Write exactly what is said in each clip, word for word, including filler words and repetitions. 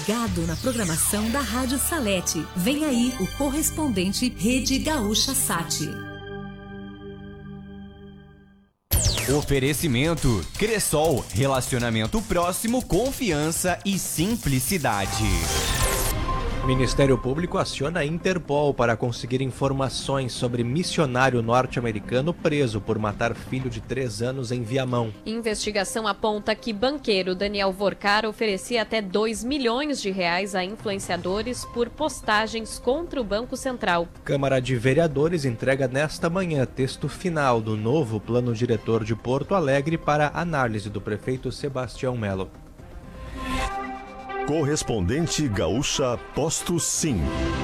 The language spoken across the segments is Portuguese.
ligado na programação da Rádio Salete. Vem aí o correspondente Rede Gaúcha Sat. Oferecimento Cressol, relacionamento próximo, confiança e simplicidade. Ministério Público aciona a Interpol para conseguir informações sobre missionário norte-americano preso por matar filho de três anos em Viamão. Investigação aponta que banqueiro Daniel Vorcar oferecia até dois milhões de reais a influenciadores por postagens contra o Banco Central. Câmara de Vereadores entrega nesta manhã texto final do novo plano diretor de Porto Alegre para análise do prefeito Sebastião Melo. Correspondente Gaúcha Posto Sim.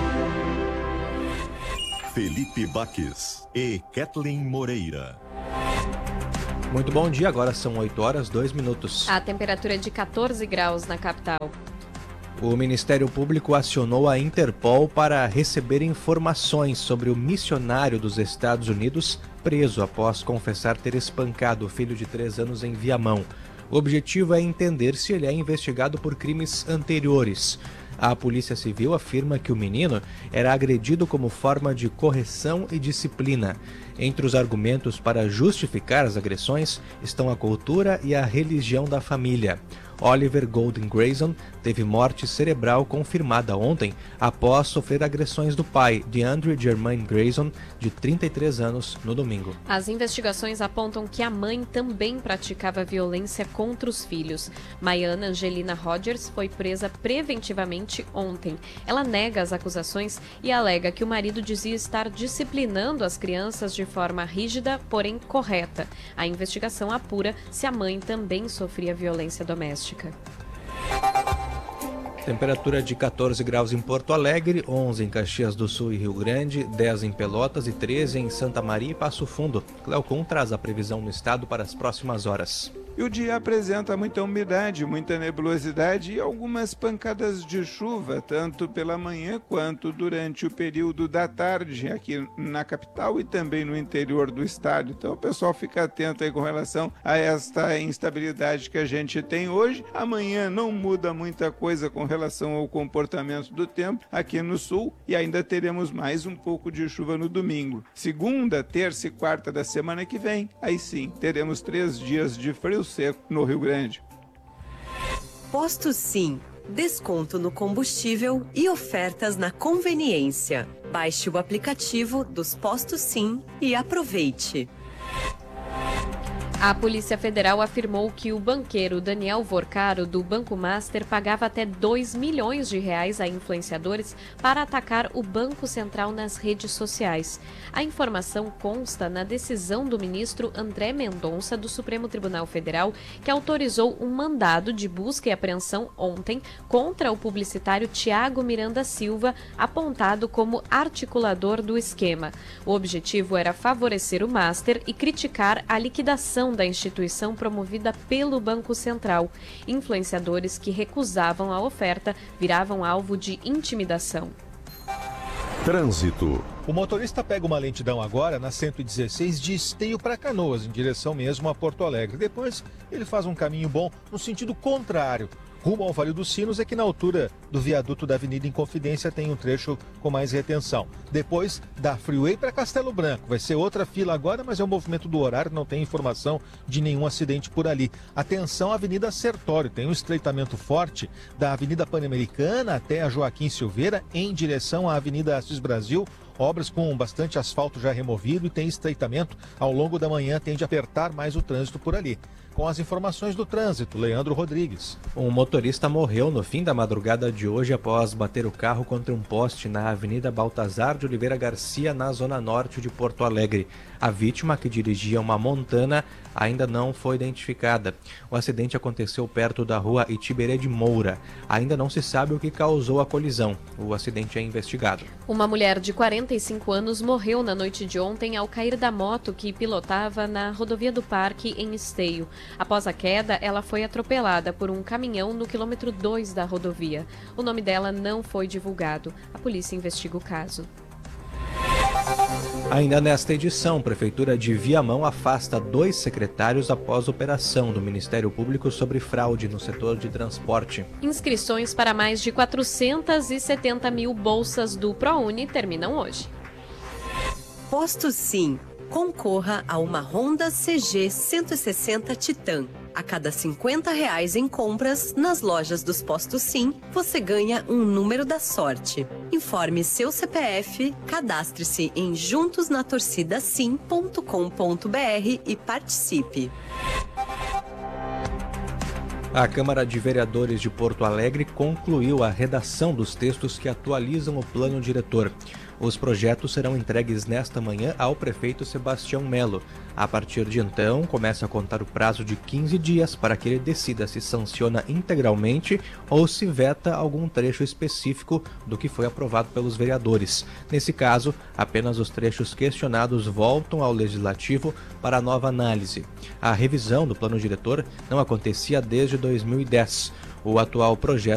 Felipe Baques e Kathleen Moreira. Muito bom dia, agora são oito horas, dois minutos. A temperatura é de catorze graus na capital. O Ministério Público acionou a Interpol para receber informações sobre o missionário dos Estados Unidos preso após confessar ter espancado o filho de três anos em Viamão. O objetivo é entender se ele é investigado por crimes anteriores. A Polícia Civil afirma que o menino era agredido como forma de correção e disciplina. Entre os argumentos para justificar as agressões estão a cultura e a religião da família. Oliver Golden Grayson teve morte cerebral confirmada ontem após sofrer agressões do pai, DeAndre Jermaine Grayson, de trinta e três anos, no domingo. As investigações apontam que a mãe também praticava violência contra os filhos. Maiana Angelina Rogers foi presa preventivamente ontem. Ela nega as acusações e alega que o marido dizia estar disciplinando as crianças de forma rígida, porém correta. A investigação apura se a mãe também sofria violência doméstica. Temperatura de catorze graus em Porto Alegre, onze em Caxias do Sul e Rio Grande, dez em Pelotas e treze em Santa Maria e Passo Fundo. Cleocum traz a previsão no estado para as próximas horas. E o dia apresenta muita umidade, muita nebulosidade e algumas pancadas de chuva, tanto pela manhã quanto durante o período da tarde aqui na capital e também no interior do estado. Então o pessoal fica atento aí com relação a esta instabilidade que a gente tem hoje. Amanhã não muda muita coisa com relação ao comportamento do tempo aqui no sul e ainda teremos mais um pouco de chuva no domingo. Segunda, terça e quarta da semana que vem, aí sim, teremos três dias de frio seco no Rio Grande. Posto Sim. Desconto no combustível e ofertas na conveniência. Baixe o aplicativo dos Postos Sim e aproveite. A Polícia Federal afirmou que o banqueiro Daniel Vorcaro, do Banco Master, pagava até dois milhões de reais a influenciadores para atacar o Banco Central nas redes sociais. A informação consta na decisão do ministro André Mendonça, do Supremo Tribunal Federal, que autorizou um mandado de busca e apreensão ontem contra o publicitário Tiago Miranda Silva, apontado como articulador do esquema. O objetivo era favorecer o Master e criticar a liquidação da instituição promovida pelo Banco Central. Influenciadores que recusavam a oferta viravam alvo de intimidação. Trânsito. O motorista pega uma lentidão agora na cento e dezesseis de Esteio para Canoas, em direção mesmo a Porto Alegre. Depois ele faz um caminho bom no sentido contrário, rumo ao Vale dos Sinos, é que na altura do viaduto da Avenida Inconfidência tem um trecho com mais retenção. Depois, da Freeway para Castelo Branco. Vai ser outra fila agora, mas é o movimento do horário, não tem informação de nenhum acidente por ali. Atenção à Avenida Sertório, tem um estreitamento forte da Avenida Pan-Americana até a Joaquim Silveira, em direção à Avenida Assis Brasil. Obras com bastante asfalto já removido e tem estreitamento. Ao longo da manhã tende a apertar mais o trânsito por ali. Com as informações do trânsito, Leandro Rodrigues. Um motorista morreu no fim da madrugada de hoje após bater o carro contra um poste na Avenida Baltazar de Oliveira Garcia, na zona norte de Porto Alegre. A vítima, que dirigia uma Montana, ainda não foi identificada. O acidente aconteceu perto da rua Itiberê de Moura. Ainda não se sabe o que causou a colisão. O acidente é investigado. Uma mulher de quarenta e cinco anos morreu na noite de ontem ao cair da moto que pilotava na rodovia do Parque, em Esteio. Após a queda, ela foi atropelada por um caminhão no quilômetro dois da rodovia. O nome dela não foi divulgado. A polícia investiga o caso. Ainda nesta edição, a Prefeitura de Viamão afasta dois secretários após operação do Ministério Público sobre fraude no setor de transporte. Inscrições para mais de quatrocentas e setenta mil bolsas do ProUni terminam hoje. Posto Sim. Concorra a uma Honda C G cento e sessenta Titan. A cada cinquenta reais em compras nas lojas dos Postos Sim, você ganha um número da sorte. Informe seu C P F, cadastre-se em juntos na torcida sim ponto com ponto b r e participe. A Câmara de Vereadores de Porto Alegre concluiu a redação dos textos que atualizam o plano diretor. Os projetos serão entregues nesta manhã ao prefeito Sebastião Melo. A partir de então, começa a contar o prazo de quinze dias para que ele decida se sanciona integralmente ou se veta algum trecho específico do que foi aprovado pelos vereadores. Nesse caso, apenas os trechos questionados voltam ao Legislativo para nova análise. A revisão do plano diretor não acontecia desde dois mil e dez. O atual projeto